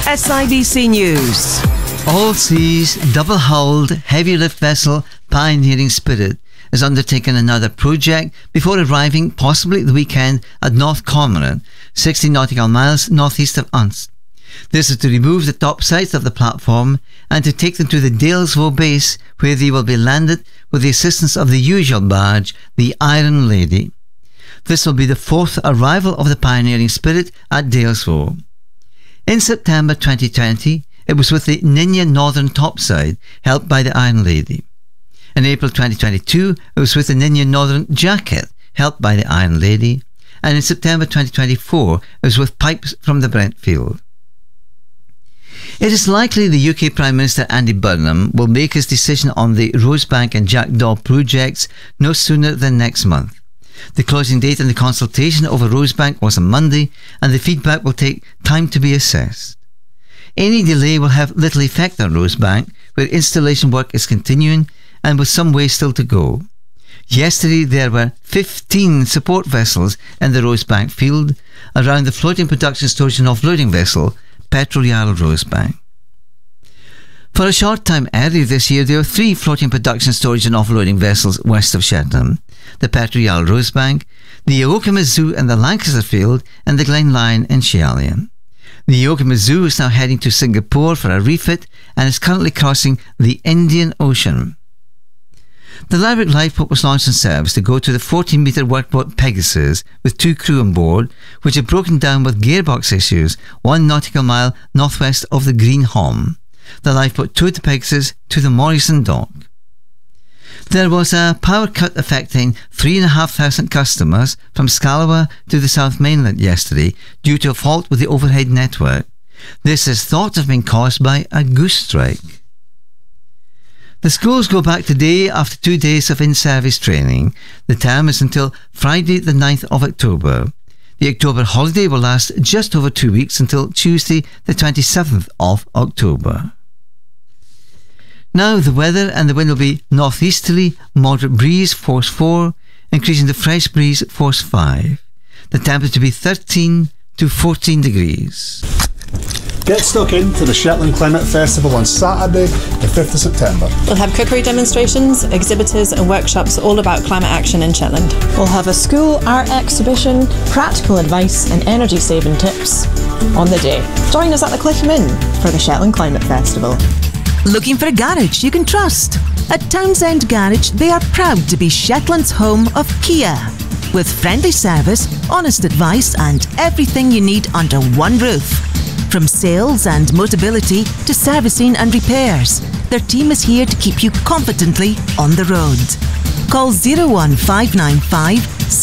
SIBC News. All seas, double-hulled, heavy-lift vessel Pioneering Spirit is undertaking another project before arriving, possibly the weekend, at North Cormorant, 60 nautical miles northeast of Unst. This is to remove the topsides of the platform and to take them to the Dalesville base, where they will be landed with the assistance of the usual barge, the Iron Lady. This will be the fourth arrival of the Pioneering Spirit at Dalesville. In September 2020, it was with the Ninya Northern topside, helped by the Iron Lady. In April 2022, it was with the Ninya Northern jacket, helped by the Iron Lady. And in September 2024, it was with pipes from the Brentfield. It is likely the UK Prime Minister Andy Burnham will make his decision on the Rosebank and Jackdaw projects no sooner than next month. The closing date in the consultation over Rosebank was on Monday, and the feedback will take time to be assessed. Any delay will have little effect on Rosebank, where installation work is continuing and with some way still to go. Yesterday there were 15 support vessels in the Rosebank field around the floating production storage and offloading vessel, Petrol Jarl Rosebank. For a short time earlier this year, there were 3 floating production storage and offloading vessels west of Shetland: the Petrol Jarl Rosebank, the Yokohama Zoo in the Lancaster field, and the Glen Lion in Shealian. The Yokohama Zoo is now heading to Singapore for a refit and is currently crossing the Indian Ocean. The Laverick Lifeboat was launched in service to go to the 14-metre workboat Pegasus with 2 crew on board, which had broken down with gearbox issues 1 nautical mile northwest of the Green Holm. The lifeboat towed the Pegasus to the Morrison dock. There was a power cut affecting 3,500 customers from Scalawa to the South Mainland yesterday due to a fault with the overhead network. This is thought to have been caused by a goose strike. The schools go back today after 2 days of in-service training. The term is until Friday the 9th of October. The October holiday will last just over 2 weeks until Tuesday the 27th of October. Now the weather, and the wind will be northeasterly, moderate breeze force 4, increasing to fresh breeze force 5. The temperature to be 13 to 14 degrees. Get stuck into the Shetland Climate Festival on Saturday the 5th of September. We'll have cookery demonstrations, exhibitors and workshops all about climate action in Shetland. We'll have a school art exhibition, practical advice and energy saving tips on the day. Join us at the Cliff Inn for the Shetland Climate Festival. Looking for a garage you can trust? At Townsend Garage, they are proud to be Shetland's home of Kia. With friendly service, honest advice and everything you need under one roof. From sales and Motability to servicing and repairs, their team is here to keep you confidently on the road. Call 01595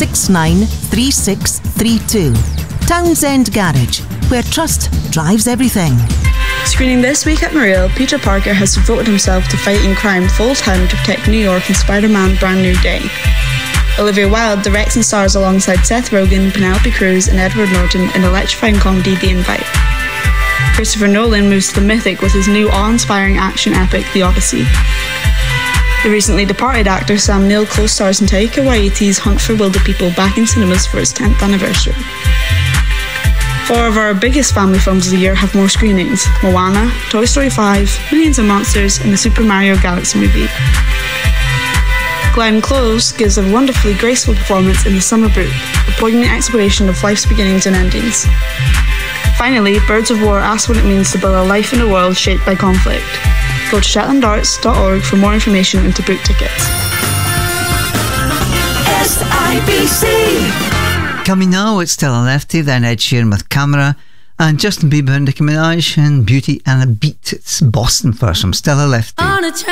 693632. Townsend Garage, where trust drives everything. Screening this week at Mariel, Peter Parker has devoted himself to fighting crime full-time to protect New York in Spider-Man Brand New Day. Olivia Wilde directs and stars alongside Seth Rogen, Penelope Cruz and Edward Norton in electrifying comedy The Invite. Christopher Nolan moves to the mythic with his new awe-inspiring action epic The Odyssey. The recently departed actor Sam Neill co-stars in Taika Waititi's Hunt for Wilder People back in cinemas for its 10th anniversary. 4 of our biggest family films of the year have more screenings: Moana, Toy Story 5, Minions and Monsters, and the Super Mario Galaxy movie. Glenn Close gives a wonderfully graceful performance in The Summer Book, a poignant exploration of life's beginnings and endings. Finally, Birds of War asks what it means to build a life in a world shaped by conflict. Go to shetlandarts.org for more information and to book tickets. SIBC. Coming now, it's Stella Lefty, then Ed Sheeran with Camera, and Justin Bieber and Nicki Minaj and Beauty and a Beat. It's Boston first from Stella Lefty.